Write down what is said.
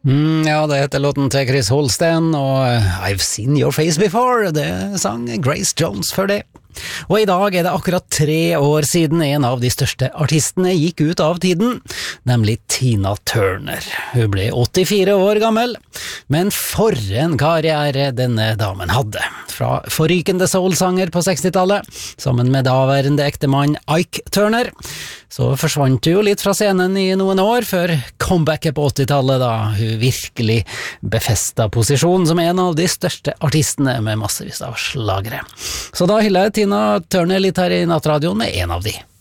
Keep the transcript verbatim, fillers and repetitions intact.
Mm, ja, det heter låten til Chris Holsten, og I've Seen Your Face Before, det sang Grace Jones for det. Og i dag er det akkurat tre år siden en av de største artistene gikk ut av tiden, nemlig Tina Turner. Hun ble åttifire år gammel, men for en karriere denne damen hadde. Fra forrykende soulsanger på sekstitallet, sammen med daværende ektemann Ike Turner, så forsvant hun jo litt fra scenen i noen år, før comebacket på åttitallet, da hun virkelig befesta posisjonen som en av de største artistene med massevis av slagere. Så da hyller jeg Tina Turner litt her i Nattradioen med en av de.